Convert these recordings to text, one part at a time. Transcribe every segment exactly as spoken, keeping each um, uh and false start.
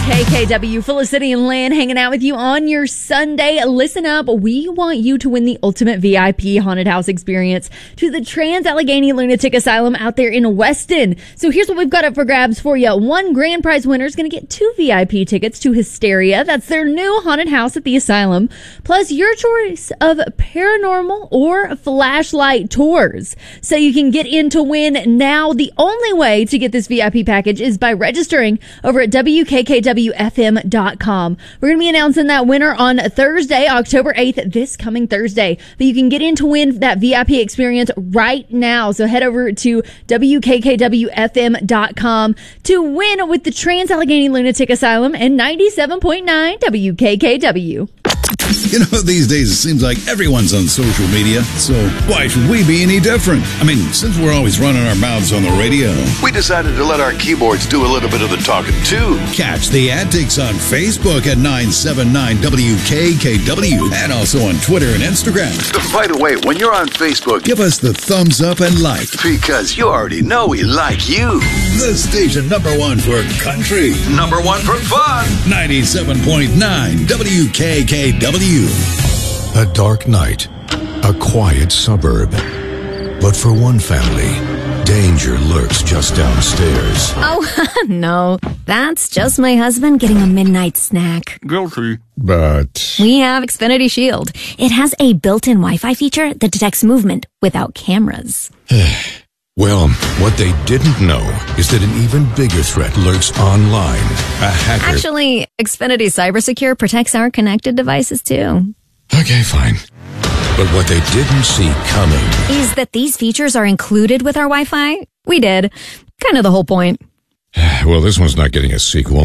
K K W, Felicity and Lynn hanging out with you on your Sunday. Listen up. We want you to win the ultimate V I P haunted house experience to the Trans-Allegheny Lunatic Asylum out there in Weston. So here's what we've got up for grabs for you. One grand prize winner is going to get two V I P tickets to Hysteria. That's their new haunted house at the asylum. Plus your choice of paranormal or flashlight tours. So you can get in to win now. The only way to get this V I P package is by registering over at W K K W F M dot com. We're going to be announcing that winner on Thursday, October eighth, this coming Thursday. But you can get in to win that V I P experience right now. So head over to W K K W F M dot com to win with the Trans-Allegheny Lunatic Asylum and ninety-seven point nine W K K W. You know, these days it seems like everyone's on social media, so why should we be any different? I mean, since we're always running our mouths on the radio, we decided to let our keyboards do a little bit of the talking, too. Catch the antics on Facebook at nine seven nine W K K W and also on Twitter and Instagram. By the way, when you're on Facebook, give us the thumbs up and like. Because you already know we like you. The station number one for country. Number one for fun. ninety-seven point nine W K K W. A dark night, a quiet suburb. But for one family, danger lurks just downstairs. Oh, no. That's just my husband getting a midnight snack. Guilty. But we have Xfinity Shield. It has a built-in Wi-Fi feature that detects movement without cameras. Well, what they didn't know is that an even bigger threat lurks online. A hacker... Actually, Xfinity CyberSecure protects our connected devices, too. Okay, fine. But what they didn't see coming is that these features are included with our Wi-Fi. We did. Kind of the whole point. Well, this one's not getting a sequel.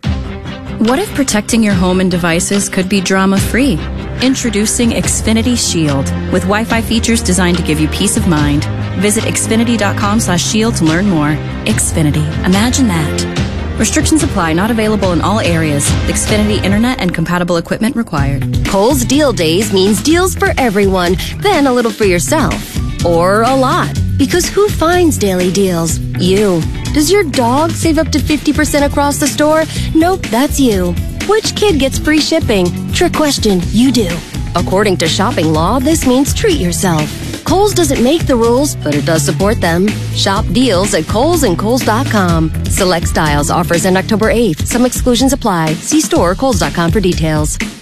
What if protecting your home and devices could be drama-free? Introducing Xfinity Shield with Wi-Fi features designed to give you peace of mind. Visit Xfinity dot com slash shield to learn more. Xfinity. Imagine that. Restrictions apply. Not available in all areas. Xfinity Internet and compatible equipment required. Kohl's Deal Days means deals for everyone, then a little for yourself. Or a lot. Because who finds daily deals? You. Does your dog save up to fifty percent across the store? Nope, that's you. Which kid gets free shipping? Trick question, you do. According to shopping law, this means treat yourself. Kohl's doesn't make the rules, but it does support them. Shop deals at Kohl's and Kohl's dot com. Select styles offers end October eighth. Some exclusions apply. See store or Kohl's dot com for details.